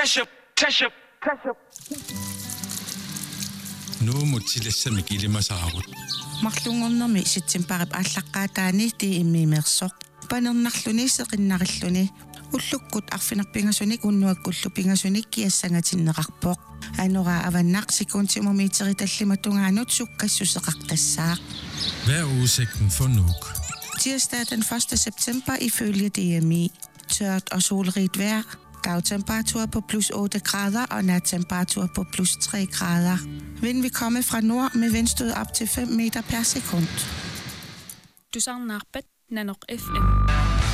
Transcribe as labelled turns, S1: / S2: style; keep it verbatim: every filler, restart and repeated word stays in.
S1: Tasha, Tasha, Tasha.
S2: Nu mutilassami kilimasaarut.
S3: Marlungornermi sitsimparip ааllaqqaataani tii immiimeersoq. Panernerluni seqinnarilluni. Ullukkut arfinerpingasunik unnuakkullu pingasunik kiassangatinneqarpoq. Anora avannaq sekuntimumiiteritallima sukkasusseqartassaaq.
S2: Hvad er udsigten for Nuuk?
S3: Tirsdag den første september ifølge D M I. Tørt og solrigt vejr. Dagtemperatur på plus otte grader og nattemperatur på plus tre grader. Vind vil komme fra nord med vindstød op til fem meter per sekund.
S4: Du savner Nanok F M.